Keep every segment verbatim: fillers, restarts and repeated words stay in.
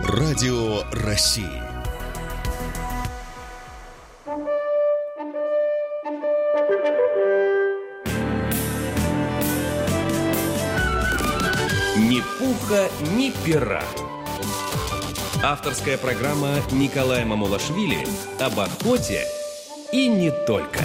Радио России. Ни пуха, ни пера. Авторская программа Николая Мамулашвили об охоте и не только.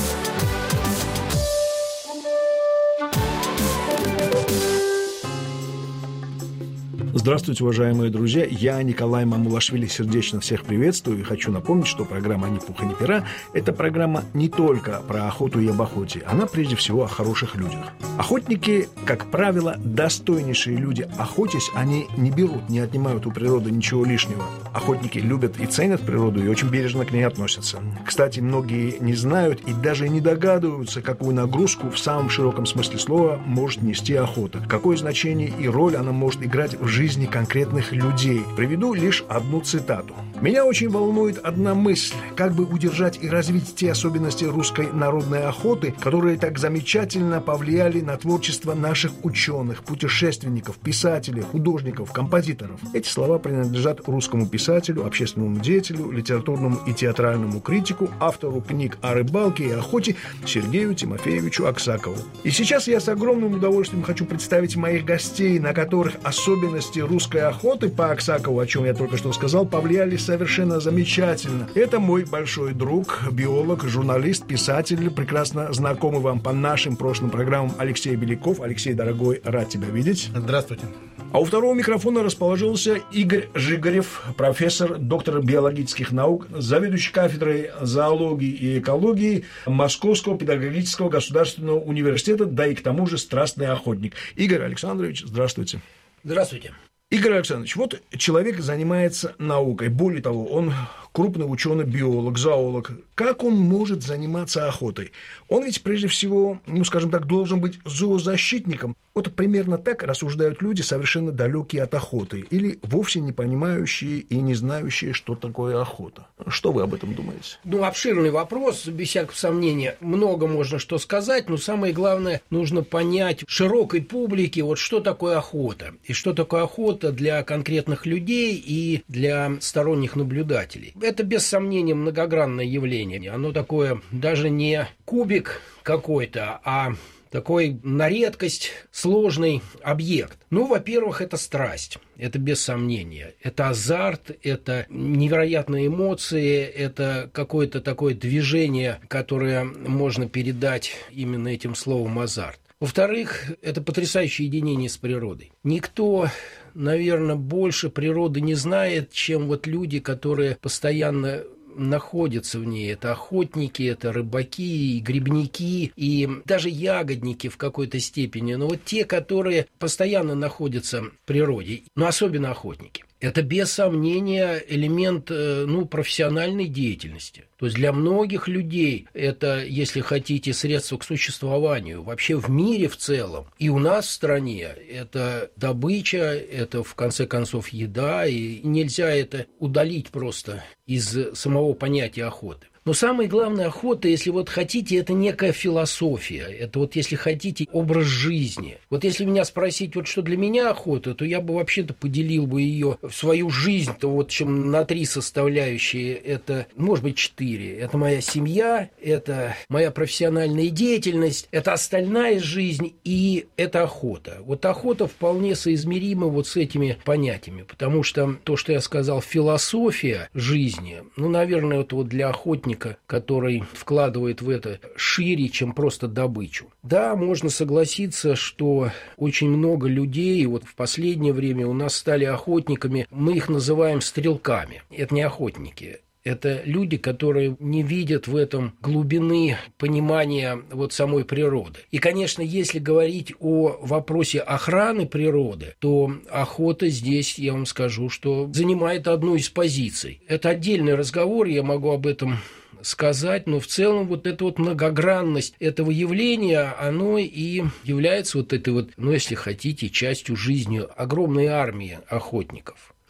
Здравствуйте, уважаемые друзья. Я, Николай Мамулашвили, сердечно всех приветствую и хочу напомнить, что программа «Ни пуха, ни пера» — это программа не только про охоту и об охоте. Она прежде всего о хороших людях. Охотники, как правило, достойнейшие люди. Охотясь, они не берут, не отнимают у природы ничего лишнего. Охотники любят и ценят природу и очень бережно к ней относятся. Кстати, многие не знают и даже не догадываются, какую нагрузку в самом широком смысле слова может нести охота. Какое значение и роль она может играть в жизни жизни конкретных людей. Приведу лишь одну цитату. «Меня очень волнует одна мысль, как бы удержать и развить те особенности русской народной охоты, которые так замечательно повлияли на творчество наших ученых, путешественников, писателей, художников, композиторов». Эти слова принадлежат русскому писателю, общественному деятелю, литературному и театральному критику, автору книг о рыбалке и охоте Сергею Тимофеевичу Аксакову. И сейчас я с огромным удовольствием хочу представить моих гостей, на которых особенности русской охоты по Аксакову, о чем я только что сказал, повлияли совершенно замечательно. Это мой большой друг, биолог, журналист, писатель, прекрасно знакомый вам по нашим прошлым программам Алексей Беляков. Алексей, дорогой, рад тебя видеть. Здравствуйте. А у второго микрофона расположился Игорь Жигарев, профессор, доктор биологических наук, заведующий кафедрой зоологии и экологии Московского педагогического государственного университета, да и к тому же страстный охотник. Игорь Александрович, здравствуйте. Здравствуйте. Игорь Александрович, вот человек занимается наукой, более того, он крупный ученый-биолог, зоолог. Как он может заниматься охотой? Он ведь прежде всего, ну, скажем так, должен быть зоозащитником. Вот примерно так рассуждают люди, совершенно далекие от охоты, или вовсе не понимающие и не знающие, что такое охота. Что вы об этом думаете? Ну, обширный вопрос, без всякого сомнения. Много можно что сказать, но самое главное, нужно понять широкой публике, вот что такое охота, и что такое охота для конкретных людей и для сторонних наблюдателей. Это, без сомнения, многогранное явление. Оно такое даже не кубик какой-то, а такой на редкость сложный объект. Ну, во-первых, это страсть, это без сомнения. Это азарт, это невероятные эмоции, это какое-то такое движение, которое можно передать именно этим словом азарт. Во-вторых, это потрясающее единение с природой. Никто, наверное, больше природы не знает, чем вот люди, которые постоянно находятся в ней. Это охотники, это рыбаки, и грибники, и даже ягодники в какой-то степени. Но вот те, которые постоянно находятся в природе, но особенно охотники. Это, без сомнения, элемент, ну, профессиональной деятельности. То есть для многих людей это, если хотите, средство к существованию. Вообще в мире в целом. И у нас в стране это добыча, это, в конце концов, еда. И нельзя это удалить просто из самого понятия охоты. Но самое главное, охота, если вот хотите, это некая философия. Это вот, если хотите, образ жизни. Вот если меня спросить, вот что для меня охота, то я бы вообще-то поделил бы ее в свою жизнь-то вот чем на три составляющие. Это, может быть, четыре. Это моя семья, это моя профессиональная деятельность, это остальная жизнь и это охота. Вот охота вполне соизмерима вот с этими понятиями. Потому что то, что я сказал, философия жизни, ну, наверное, это вот для охотника, который вкладывает в это шире, чем просто добычу. Да, можно согласиться, что очень много людей, вот в последнее время у нас стали охотниками, мы их называем стрелками. Это не охотники. Это люди, которые не видят в этом глубины понимания вот самой природы. И, конечно, если говорить о вопросе охраны природы, то охота здесь, я вам скажу, что занимает одну из позиций. Это отдельный разговор, я могу об этом сказать, но в целом вот эта вот многогранность этого явления, оно и является вот этой вот, ну, если хотите, частью жизни огромной армии охотников.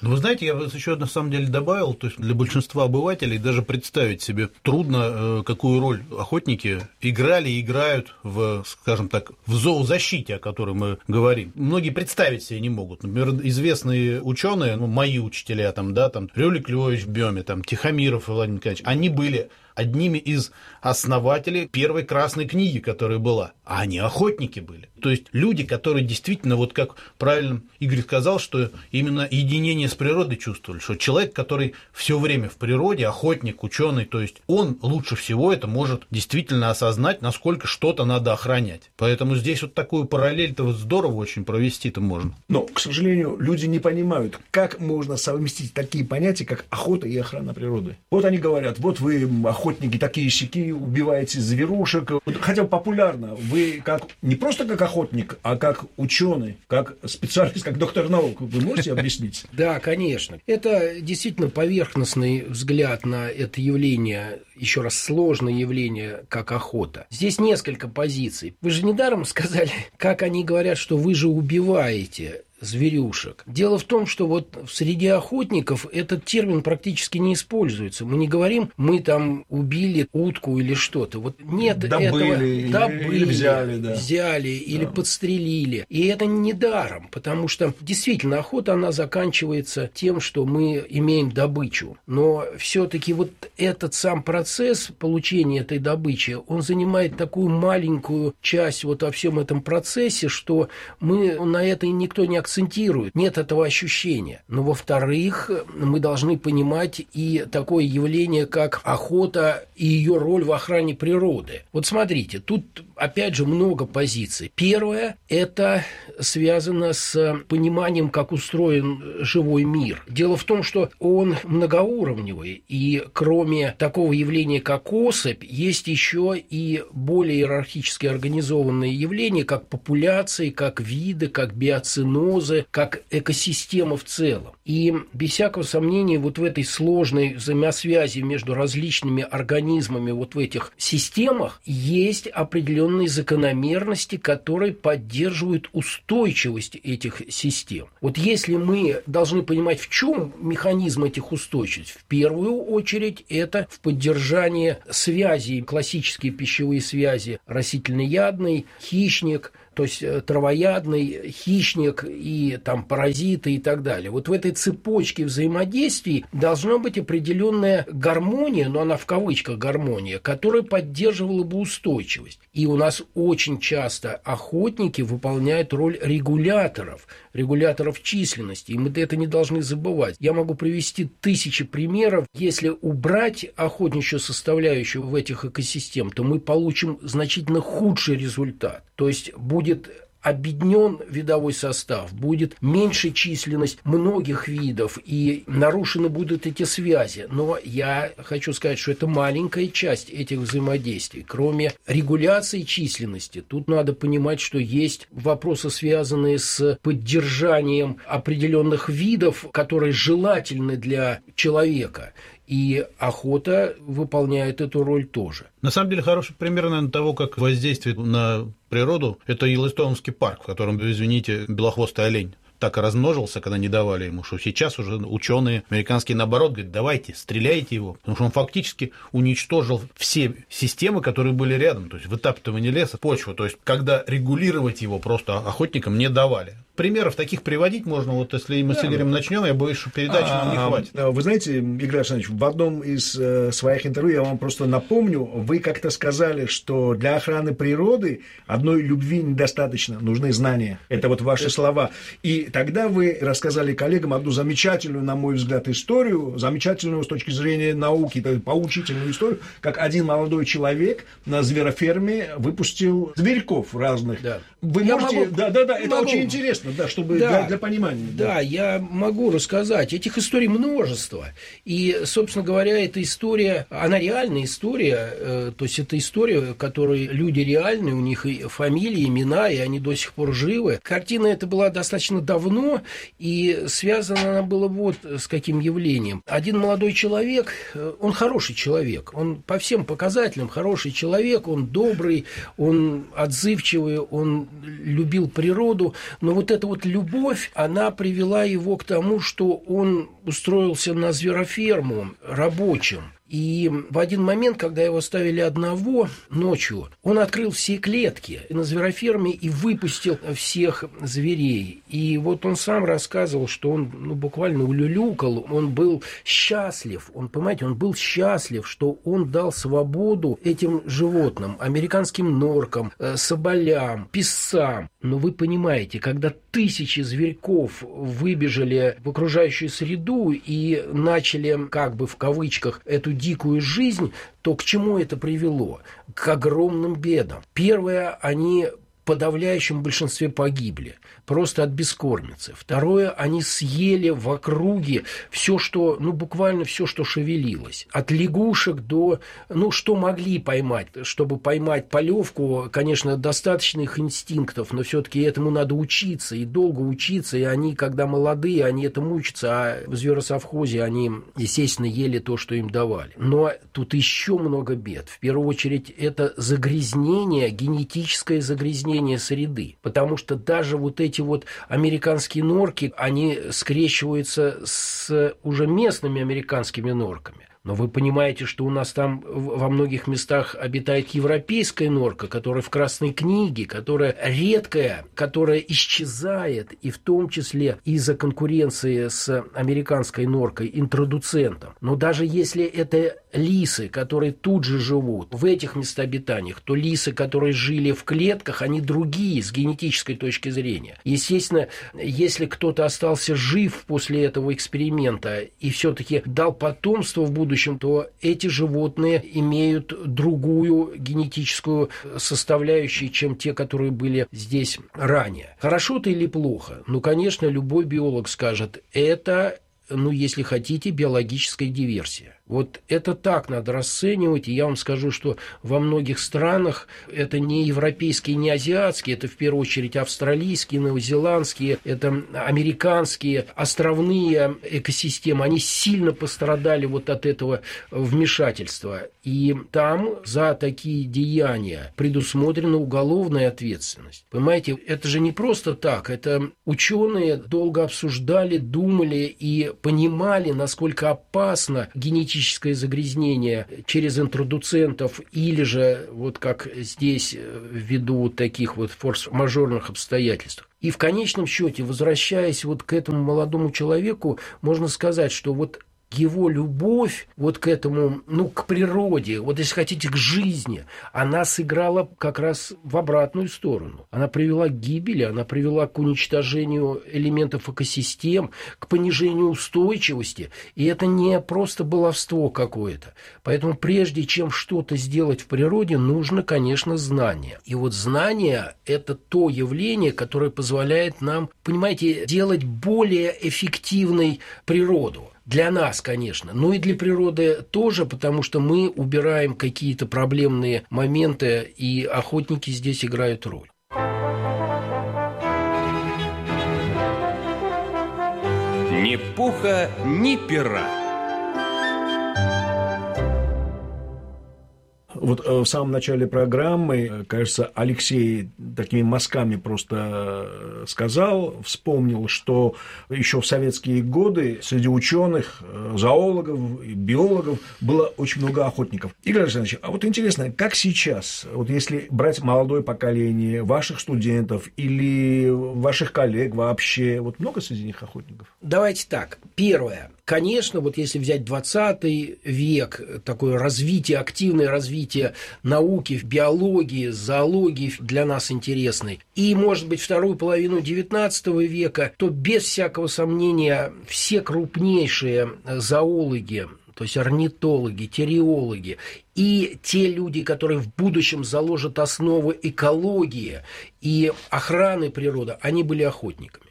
Ну, вы знаете, я бы еще на самом деле добавил, то есть для большинства обывателей даже представить себе трудно, какую роль охотники играли и играют в, скажем так, в зоозащите, о которой мы говорим. Многие представить себе не могут. Например, известные ученые, ну, мои учителя, там, да, там, Рюрик Львович Бёме, там, Тихомиров Владимир Николаевич, они были одними из основателей первой красной книги, которая была. А они охотники были. То есть люди, которые действительно, вот как правильно Игорь сказал, что именно единение с природой чувствовали, что человек, который все время в природе, охотник, ученый, то есть он лучше всего это может действительно осознать, насколько что-то надо охранять. Поэтому здесь вот такую параллель-то вот здорово очень провести-то можно. Но, к сожалению, люди не понимают, как можно совместить такие понятия, как охота и охрана природы. Вот они говорят, вот вы охотники такие-сяки, убиваете зверушек. Хотя популярно, вы как не просто как охотник, а как ученый, как специалист, как доктор наук. Вы можете объяснить? Да, конечно. Это действительно поверхностный взгляд на это явление, еще раз, сложное явление, как охота. Здесь несколько позиций. Вы же недаром сказали, как они говорят, что вы же убиваете зверюшек. Дело в том, что вот в среде охотников этот термин практически не используется. Мы не говорим, мы там убили утку или что-то. Вот нет добыли, этого. Или, добыли, или взяли, да. взяли или да. подстрелили. И это не даром, потому что действительно охота, она заканчивается тем, что мы имеем добычу. Но все-таки вот этот сам процесс получения этой добычи, он занимает такую маленькую часть вот во всем этом процессе, что мы на это никто не акцентирует. акцентирует, нет этого ощущения. Но, во-вторых, мы должны понимать и такое явление, как охота и ее роль в охране природы. Вот смотрите, тут опять же много позиций. Первое – это связано с пониманием, как устроен живой мир. Дело в том, что он многоуровневый, и кроме такого явления, как особь, есть еще и более иерархически организованные явления, как популяции, как виды, как биоценоз, как экосистема в целом. И без всякого сомнения вот в этой сложной взаимосвязи между различными организмами вот в этих системах есть определенные закономерности, которые поддерживают устойчивость этих систем. Вот если мы должны понимать, в чем механизм этих устойчивостей, в первую очередь это в поддержании связей, классические пищевые связи, растительноядный, хищник, то есть травоядный, хищник и там паразиты и так далее. Вот в этой цепочке взаимодействий должна быть определенная гармония, но она в кавычках гармония, которая поддерживала бы устойчивость. И у нас очень часто охотники выполняют роль регуляторов, регуляторов численности, и мы это не должны забывать. Я могу привести тысячи примеров. Если убрать охотничью составляющую в этих экосистемах, то мы получим значительно худший результат. То есть будет обеднен видовой состав, будет меньше численность многих видов, и нарушены будут эти связи. Но я хочу сказать, что это маленькая часть этих взаимодействий. Кроме регуляции численности, тут надо понимать, что есть вопросы, связанные с поддержанием определенных видов, которые желательны для человека. И охота выполняет эту роль тоже. На самом деле, хороший пример, наверное, того, как воздействует на природу, это Йеллоустоунский парк, в котором, извините, белохвостый олень так и размножился, когда не давали ему, что сейчас уже ученые американские, наоборот, говорят, давайте, стреляйте его, потому что он фактически уничтожил все системы, которые были рядом, то есть вытаптывание леса, почву, то есть когда регулировать его просто охотникам не давали. Примеров таких приводить можно, вот если мы да, с Игорем начнем, я боюсь, что передачи а, нам не хватит. Вы знаете, Игорь Александрович, в одном из э, своих интервью я вам просто напомню, вы как-то сказали, что для охраны природы одной любви недостаточно, нужны знания. Это вот ваши это... слова. И тогда вы рассказали коллегам одну замечательную, на мой взгляд, историю, замечательную с точки зрения науки, поучительную историю, как один молодой человек на звероферме выпустил зверьков разных. Да. Вы я можете... могу... Да, да, да, это могу... очень интересно, да, чтобы да, для, для понимания. Да, да, я могу рассказать. Этих историй множество. И, собственно говоря, эта история, она реальная история, э, то есть это история, в которой люди реальные, у них и фамилии, имена, и они до сих пор живы. Картина эта была достаточно давно давно, и связана она была вот с каким явлением. Один молодой человек, он хороший человек, он по всем показателям хороший человек, он добрый, он отзывчивый, он любил природу, но вот эта вот любовь, она привела его к тому, что он устроился на звероферму рабочим. И в один момент, когда его оставили одного ночью, он открыл все клетки на звероферме и выпустил всех зверей. И вот он сам рассказывал, что он ну, буквально улюлюкал, он был счастлив, он, понимаете, он был счастлив, что он дал свободу этим животным, американским норкам, соболям, писцам. Но вы понимаете, когда тысячи зверьков выбежали в окружающую среду и начали, как бы в кавычках, эту дикую жизнь, то к чему это привело? К огромным бедам. Первое, они в подавляющем большинстве погибли, просто от бескормицы. Второе, они съели в округе все, что, ну, буквально все, что шевелилось. От лягушек до, ну, что могли поймать. Чтобы поймать полевку, конечно, достаточно их инстинктов, но все-таки этому надо учиться, и долго учиться, и они, когда молодые, они этому учатся, а в зверосовхозе они, естественно, ели то, что им давали. Но тут еще много бед. В первую очередь, это загрязнение, генетическое загрязнение среды, потому что даже вот эти вот американские норки, они скрещиваются с уже местными американскими норками. Но вы понимаете, что у нас там во многих местах обитает европейская норка, которая в Красной книге, которая редкая, которая исчезает, и в том числе из-за конкуренции с американской норкой, интродуцентом. Но даже если это лисы, которые тут же живут в этих местообитаниях, то лисы, которые жили в клетках, они другие с генетической точки зрения. Естественно, если кто-то остался жив после этого эксперимента и все-таки дал потомство в будущем, то эти животные имеют другую генетическую составляющую, чем те, которые были здесь ранее. Хорошо это или плохо? Ну, конечно, любой биолог скажет, это, ну, если хотите, биологическая диверсия. Вот это так надо расценивать, и я вам скажу, что во многих странах это не европейские, не азиатские, это в первую очередь австралийские, новозеландские, это американские островные экосистемы, они сильно пострадали вот от этого вмешательства. И там за такие деяния предусмотрена уголовная ответственность. Понимаете, это же не просто так, это ученые долго обсуждали, думали и понимали, насколько опасно генетическое загрязнение через интродуцентов или же, вот как здесь, ввиду таких вот форс-мажорных обстоятельств. И в конечном счете, возвращаясь вот к этому молодому человеку, можно сказать, что вот его любовь вот к этому, ну, к природе, вот если хотите, к жизни, она сыграла как раз в обратную сторону. Она привела к гибели, она привела к уничтожению элементов экосистем, к понижению устойчивости. И это не просто баловство какое-то. Поэтому прежде чем что-то сделать в природе, нужно, конечно, знание. И вот знание – это то явление, которое позволяет нам, понимаете, делать более эффективной природу. Для нас, конечно, но и для природы тоже, потому что мы убираем какие-то проблемные моменты, и охотники здесь играют роль. Ни пуха, ни пера. Вот в самом начале программы, кажется, Алексей такими мазками просто сказал, вспомнил, что еще в советские годы среди ученых, зоологов, биологов было очень много охотников. Игорь Александрович, а вот интересно, как сейчас, вот если брать молодое поколение, ваших студентов или ваших коллег вообще, вот много среди них охотников? Давайте так. Первое. Конечно, вот если взять двадцатый век, такое развитие, активное развитие науки в биологии, зоологии для нас интересной, и, может быть, вторую половину девятнадцатого века, то без всякого сомнения все крупнейшие зоологи, то есть орнитологи, териологи, и те люди, которые в будущем заложат основы экологии и охраны природы, они были охотниками.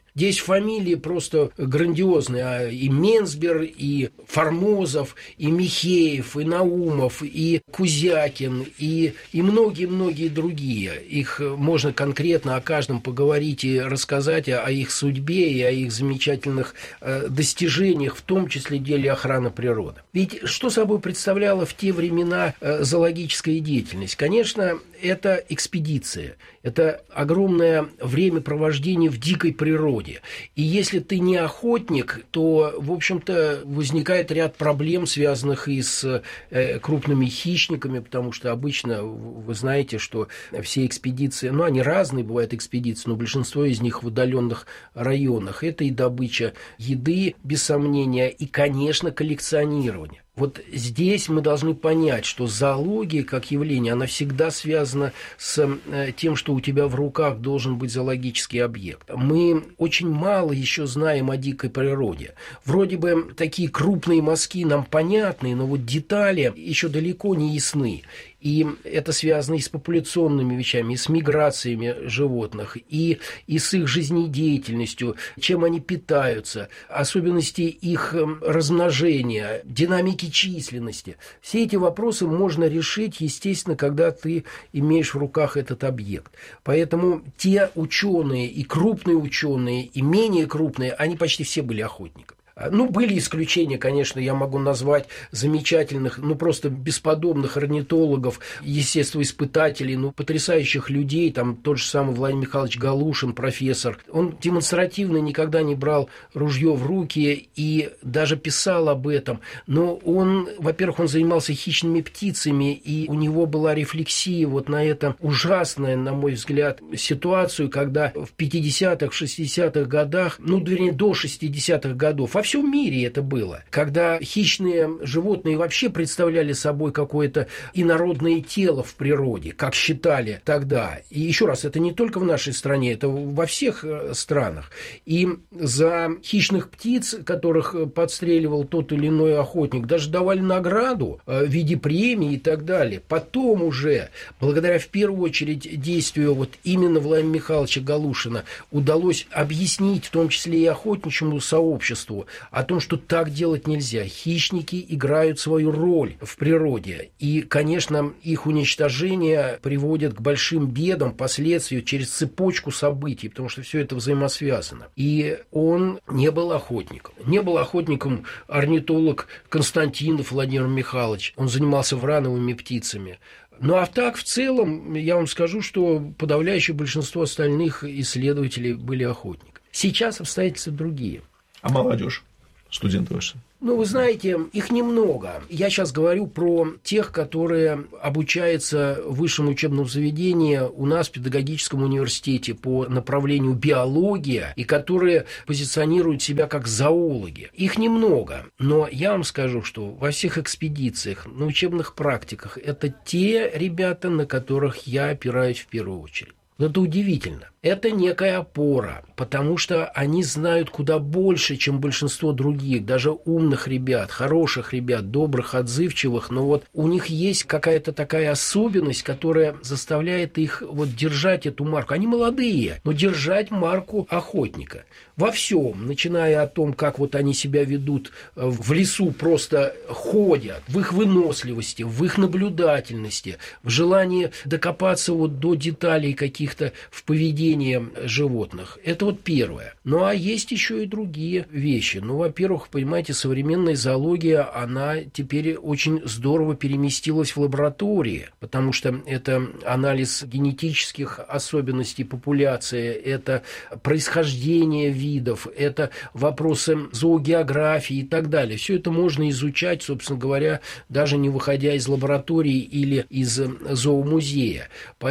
Здесь фамилии просто грандиозные. И Менсбер, и Формозов, и Михеев, и Наумов, и Кузякин, и, и многие-многие другие. Их можно конкретно о каждом поговорить и рассказать о, о их судьбе и о их замечательных э, достижениях, в том числе в деле охраны природы. Ведь что собой представляла в те времена э, зоологическая деятельность? Конечно, это экспедиция, это огромное времяпровождение в дикой природе. И если ты не охотник, то, в общем-то, возникает ряд проблем, связанных и с э, крупными хищниками, потому что обычно вы знаете, что все экспедиции, ну, они разные бывают экспедиции, но большинство из них в удаленных районах. Это и добыча еды, без сомнения, и, конечно, коллекционирование. Вот здесь мы должны понять, что зоология как явление, она всегда связана с тем, что у тебя в руках должен быть зоологический объект. Мы очень мало еще знаем о дикой природе. Вроде бы такие крупные мазки нам понятны, но вот детали еще далеко не ясны. И это связано и с популяционными вещами, и с миграциями животных, и, и с их жизнедеятельностью, чем они питаются, особенности их размножения, динамики численности. Все эти вопросы можно решить, естественно, когда ты имеешь в руках этот объект. Поэтому те ученые, и крупные ученые, и менее крупные, они почти все были охотниками. Ну, были исключения, конечно, я могу назвать замечательных, ну, просто бесподобных орнитологов, естествоиспытателей, ну, потрясающих людей, там тот же самый Владимир Михайлович Галушин, профессор. Он демонстративно никогда не брал ружье в руки и даже писал об этом. Но он, во-первых, он занимался хищными птицами, и у него была рефлексия вот на это ужасное, на мой взгляд, ситуацию, когда в пятидесятых, в шестидесятых годах, ну, вернее, до шестидесятых годов, во всем мире это было, когда хищные животные вообще представляли собой какое-то инородное тело в природе, как считали тогда. И еще раз, это не только в нашей стране, это во всех странах. И за хищных птиц, которых подстреливал тот или иной охотник, даже давали награду в виде премии и так далее. Потом уже, благодаря в первую очередь действию вот именно Владимира Михайловича Галушина, удалось объяснить, в том числе и охотничьему сообществу, о том, что так делать нельзя. Хищники играют свою роль в природе. И, конечно, их уничтожение приводит к большим бедам, последствиям через цепочку событий, потому что все это взаимосвязано. И он не был охотником. Не был охотником орнитолог Константинов Владимир Михайлович. Он занимался врановыми птицами. Ну, а так, в целом, я вам скажу, что подавляющее большинство остальных исследователей были охотниками. Сейчас обстоятельства другие. А молодежь? Студенты ваши? Ну, вы знаете, их немного. Я сейчас говорю про тех, которые обучаются в высшем учебном заведении у нас в педагогическом университете по направлению биология, и которые позиционируют себя как зоологи. Их немного, но я вам скажу, что во всех экспедициях, на учебных практиках, это те ребята, на которых я опираюсь в первую очередь. Это удивительно. Это некая опора, потому что они знают куда больше, чем большинство других, даже умных ребят, хороших ребят, добрых, отзывчивых, но вот у них есть какая-то такая особенность, которая заставляет их вот держать эту марку. Они молодые, но держать марку охотника. Во всем, начиная от том, как вот они себя ведут в лесу, просто ходят, в их выносливости, в их наблюдательности, в желании докопаться вот до деталей каких-то в поведении животных. Это вот первое. Ну, а есть еще и другие вещи. Ну, во-первых, понимаете, современная зоология, она теперь очень здорово переместилась в лаборатории, потому что это анализ генетических особенностей популяции, это происхождение видов, это вопросы зоогеографии и так далее. Все это можно изучать, собственно говоря, даже не выходя из лаборатории или из зоомузея.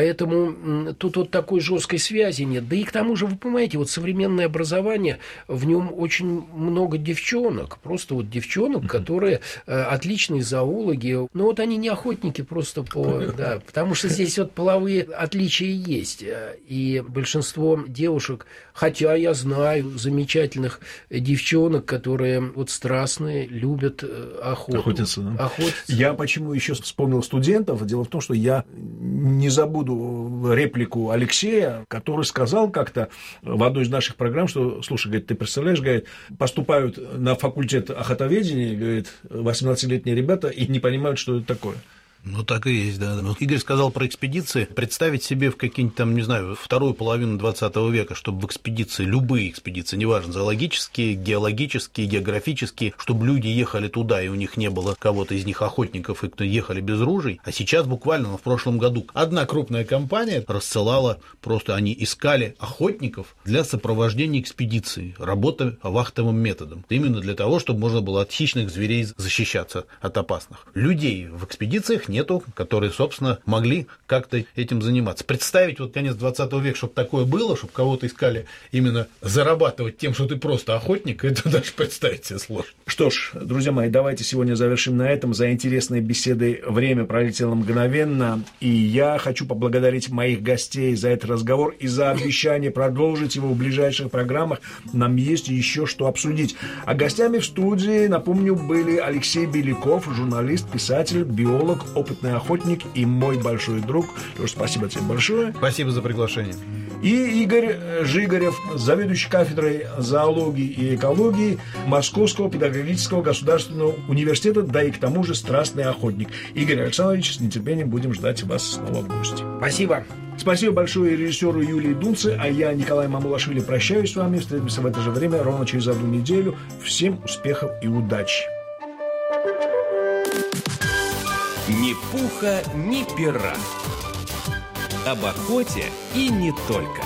Поэтому тут вот такой жесткой связи нет. Да и к тому же, вы понимаете, вот современное образование, в нем очень много девчонок, просто вот девчонок, которые э, отличные зоологи, но вот они не охотники просто по... Да, потому что здесь вот половые отличия есть. И большинство девушек, хотя я знаю замечательных девчонок, которые вот страстные, любят охоту. Охотятся, да? Охотятся. Я почему еще вспомнил студентов? Дело в том, что я не забуду реплику у Алексея, который сказал как-то в одной из наших программ, что, слушай, говорит, ты представляешь, говорит, поступают на факультет охотоведения, говорит, восемнадцатилетние ребята и не понимают, что это такое. Ну, так и есть, да. Ну, Игорь сказал про экспедиции. Представить себе в какие-нибудь там, не знаю, вторую половину двадцатого века, чтобы в экспедиции, любые экспедиции, неважно, зоологические, геологические, географические, чтобы люди ехали туда, и у них не было кого-то из них охотников, и кто ехали без ружей. А сейчас буквально, ну, в прошлом году одна крупная компания рассылала, просто они искали охотников для сопровождения экспедиции, работа вахтовым методом. Именно для того, чтобы можно было от хищных зверей защищаться, от опасных. Людей в экспедициях нету, которые, собственно, могли как-то этим заниматься. Представить вот конец двадцатого века, чтобы такое было, чтобы кого-то искали именно зарабатывать тем, что ты просто охотник, это даже представить себе сложно. Что ж, друзья мои, давайте сегодня завершим на этом. За интересной беседой время пролетело мгновенно, и я хочу поблагодарить моих гостей за этот разговор и за обещание продолжить его в ближайших программах. Нам есть еще что обсудить. А гостями в студии, напомню, были Алексей Беляков, журналист, писатель, биолог, опытный охотник и мой большой друг. Лёш, спасибо тебе большое. Спасибо за приглашение. И Игорь Жигарев, заведующий кафедрой зоологии и экологии Московского педагогического государственного университета, да и к тому же страстный охотник. Игорь Александрович, с нетерпением будем ждать вас снова в гости. Спасибо. Спасибо большое режиссеру Юлии Дунце, а я, Николай Мамулашвили, прощаюсь с вами. Встретимся в это же время ровно через одну неделю. Всем успехов и удачи. Ни пуха, ни пера. Об охоте и не только.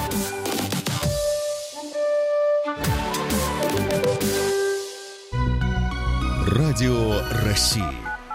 Радио России.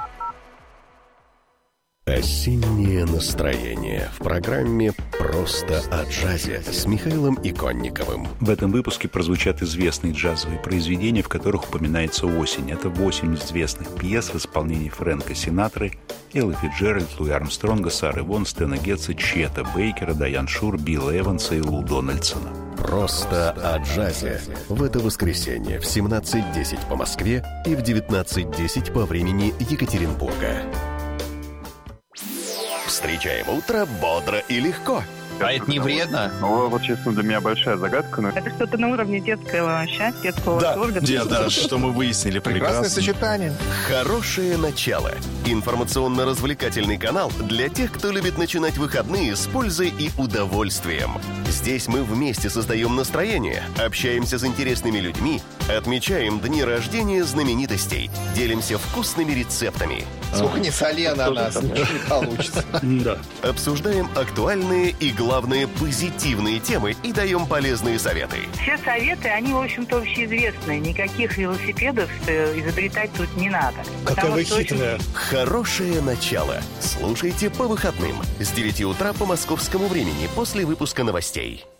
Осеннее настроение в программе «Просто о джазе» с Михаилом Иконниковым. В этом выпуске прозвучат известные джазовые произведения, в которых упоминается осень. Это восемь известных пьес в исполнении Фрэнка Синатры, Эллы Фицджеральд, Луи Армстронга, Сары Вон, Стэна Гетца, Чета Бейкера, Дайан Шур, Билла Эванса и Лу Дональдсона. «Просто о джазе» в это воскресенье в семнадцать десять по Москве и в девятнадцать десять по времени Екатеринбурга. Встречаем утро бодро и легко. А это не вредно? Ну, вот, честно, для меня большая загадка. Но... Это что-то на уровне детского счастья, детского да, восторга. Да, что мы выяснили. Прекрасное сочетание. Хорошее начало. Информационно-развлекательный канал для тех, кто любит начинать выходные с пользой и удовольствием. Здесь мы вместе создаем настроение, общаемся с интересными людьми, отмечаем дни рождения знаменитостей, делимся вкусными рецептами. Сколько не соли на нас, ничего не получится. Да. Обсуждаем актуальные и, главное, позитивные темы и даем полезные советы. Все советы, они, в общем-то, общеизвестные. Никаких велосипедов изобретать тут не надо. Какая вы хитрая. Очень... Хорошее начало. Слушайте по выходным с девяти утра по московскому времени после выпуска новостей.